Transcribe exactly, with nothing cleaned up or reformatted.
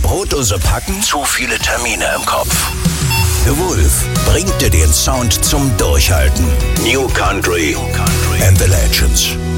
Brotdose packen? Zu viele Termine im Kopf. Wolf bringt dir den Sound zum Durchhalten. New Country and the Legends.